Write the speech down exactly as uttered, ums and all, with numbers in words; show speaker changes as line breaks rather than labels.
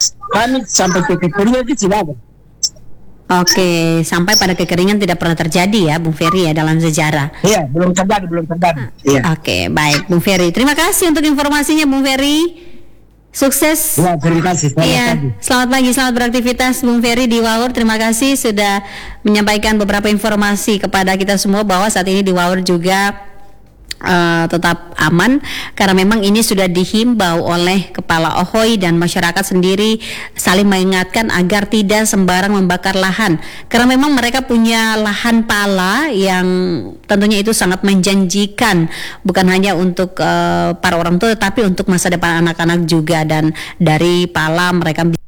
Kami sampai ke kekeringan itu tidak ada.
Oke, sampai pada kekeringan tidak pernah terjadi ya, Bung Ferry ya dalam sejarah.
Iya, belum terjadi, belum terjadi. Iya.
Oke, baik, Bung Ferry. Terima kasih untuk informasinya, Bung Ferry. Sukses.
Ya, terima kasih. Selamat
Iya,
pagi.
selamat pagi, selamat beraktivitas, Bung Ferry di Wawur. Terima kasih sudah menyampaikan beberapa informasi kepada kita semua bahwa saat ini di Wawur juga Uh, tetap aman karena memang ini sudah dihimbau oleh Kepala O H O I dan masyarakat sendiri saling mengingatkan agar tidak sembarang membakar lahan karena memang mereka punya lahan pala yang tentunya itu sangat menjanjikan bukan hanya untuk uh, para orang tua tapi untuk masa depan anak-anak juga, dan dari pala mereka